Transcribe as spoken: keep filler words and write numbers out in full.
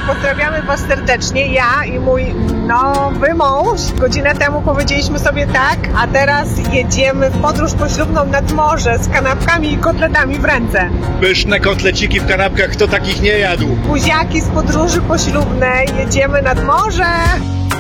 pozdrawiamy Was serdecznie. Ja i mój nowy mąż. Godzinę temu powiedzieliśmy sobie tak, a teraz jedziemy w podróż poślubną nad morze z kanapkami i kotletami w ręce. Pyszne kotleciki w kanapkach, kto takich nie jadł? Buziaki z podróży poślubnej, jedziemy nad morze.